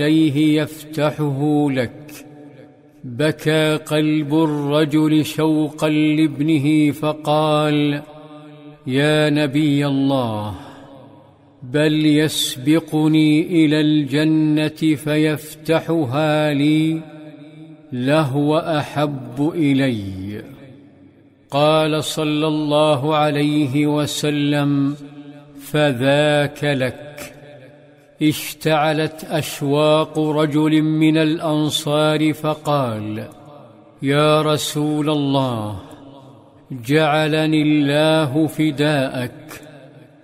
عليه يفتحه لك. بكى قلب الرجل شوقا لابنه فقال: يا نبي الله، بل يسبقني إلى الجنة فيفتحها لي، لهو أحب إلي. قال صلى الله عليه وسلم: فذاك لك. اشتعلت أشواق رجل من الأنصار فقال: يا رسول الله، جعلني الله فداءك،